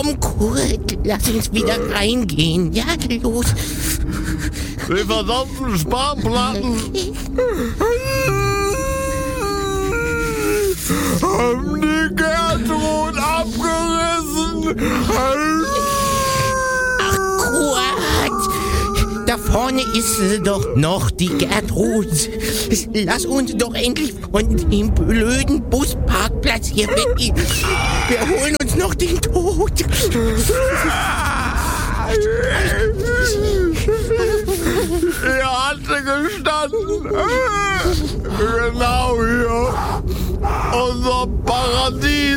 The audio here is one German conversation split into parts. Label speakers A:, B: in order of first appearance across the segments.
A: Komm, Kurt, lass uns wieder reingehen. Ja, los.
B: Die verdammten Sparplatten haben die Gertrud abgerissen.
A: Ach, Kurt, da vorne ist sie doch noch, die Gertrud. Lass uns doch endlich von dem blöden Busparkplatz hier weggehen. Wir holen uns noch den Tod.
B: Ihr hatte gestanden. Genau hier. Unser Paradies.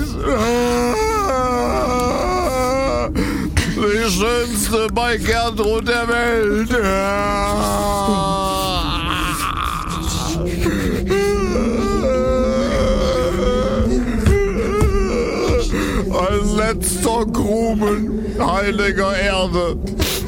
B: Die schönste bei Gertrud der Welt. Ein letzter Gruben heiliger Erde.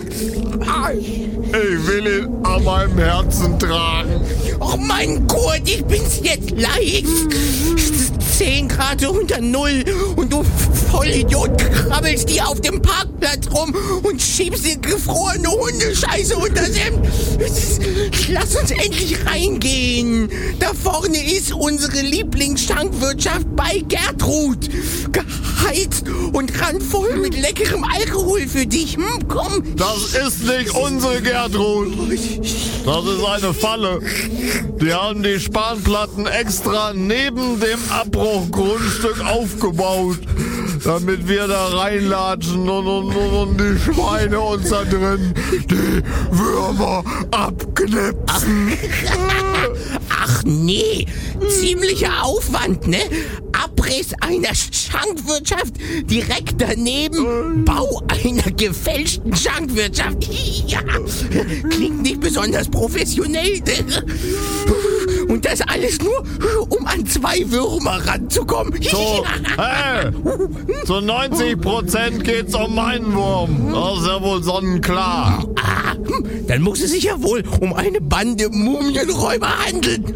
B: Ich will ihn an meinem Herzen tragen.
A: Oh mein Gott, ich bin's jetzt leid. 10 Grad unter Null und du Vollidiot krabbelst hier auf dem Parkplatz rum und schiebst dir gefrorene Hundescheiße unters Hemd. Lass uns endlich reingehen. Da vorne ist unsere Lieblingsschankwirtschaft bei Gertrud. Geheizt und randvoll mit leckerem Alkohol für dich. Komm.
B: Das ist nicht unsere Gertrud. Das ist eine Falle. Die haben die Spanplatten extra neben dem Abbruchgrundstück aufgebaut, damit wir da reinlatschen und die Schweine uns da drin die Würmer abknipsen.
A: Ach nee, ziemlicher Aufwand, ne? Abriss einer Schankwirtschaft, direkt daneben Bau einer gefälschten Schankwirtschaft. Ja, klingt nicht besonders professionell, ne? Und das alles nur, um an 2 Würmer ranzukommen.
B: So, hey, zu 90% geht's um meinen Wurm. Das ist ja wohl sonnenklar.
A: Ah, dann muss es sich ja wohl um eine Bande Mumienräuber handeln.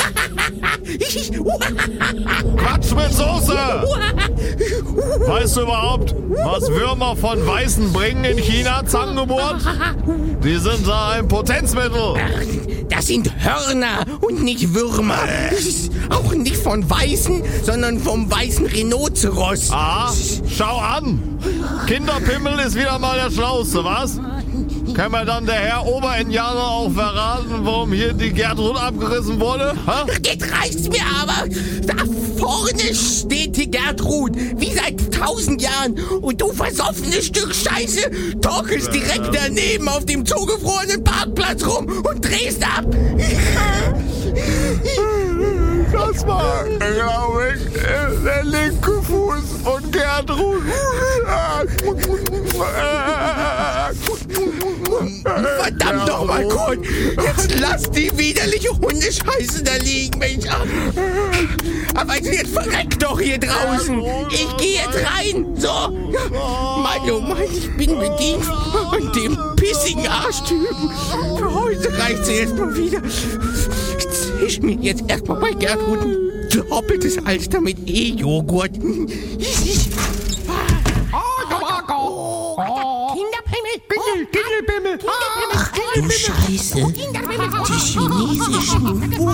B: Quatsch mit Soße! Weißt du überhaupt, was Würmer von Weißen bringen in China, Zangengeburt? Die sind da ein Potenzmittel.
A: Das sind Hörner und nicht Würmer. Auch nicht von Weißen, sondern vom weißen Rhinoceros.
B: Ah, schau an. Kinderpimmel ist wieder mal der Schlauste, was? Kann mir dann der Herr Oberindianer auch verraten, warum hier die Gertrud abgerissen wurde? Ha?
A: Jetzt reicht's mir aber. Da vorne steht die Gertrud, wie seit 1000 Jahren. Und du versoffenes Stück Scheiße torkelst direkt daneben auf dem zugefrorenen Parkplatz rum und drehst ab.
B: Das war, glaube ich, der linke Fuß von Gertrud.
A: Verdammt doch mal, Kurt. Jetzt lass die widerliche Hundescheiße da liegen, Mensch. Aber jetzt verreck doch hier draußen. Ich gehe jetzt rein. So. Mann, oh Mann, ich bin bedient an dem pissigen Arschtypen. Für heute reicht's jetzt mal wieder. Ich zisch mir jetzt erstmal bei Gertrud ein doppeltes Alster mit E-Joghurt.
C: Ach du Scheiße, die chinesischen